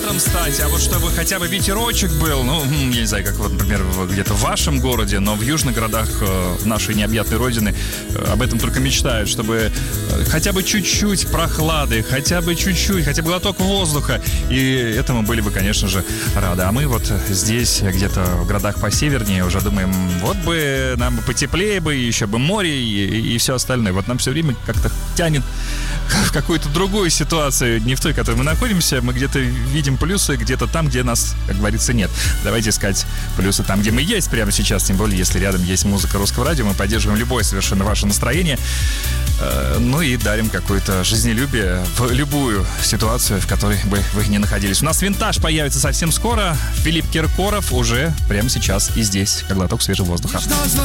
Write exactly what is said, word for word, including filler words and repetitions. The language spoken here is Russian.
ветром стать, а вот чтобы хотя бы ветерочек был, ну, я не знаю, как вот, например, где-то в вашем городе, но в южных городах нашей необъятной родины об этом только мечтают, чтобы хотя бы чуть-чуть прохлады, хотя бы чуть-чуть, хотя бы глоток воздуха, и этому были бы, конечно же, рады. А мы вот здесь, где-то в городах посевернее, уже думаем, вот бы нам потеплее бы, еще бы море и, и все остальное. Вот нам все время как-то тянет в какую-то другую ситуацию, не в той, в которой мы находимся. Мы где-то видим плюсы, где-то там, где нас, как говорится, нет. Давайте искать плюсы там, где мы есть прямо сейчас. Тем более, если рядом есть музыка Русского радио, мы поддерживаем любое совершенно ваше настроение. Ну и дарим какое-то жизнелюбие в любую ситуацию, в которой бы вы не находились. У нас «Винтаж» появится совсем скоро. Филипп Киркоров уже прямо сейчас и здесь, как глоток свежего воздуха.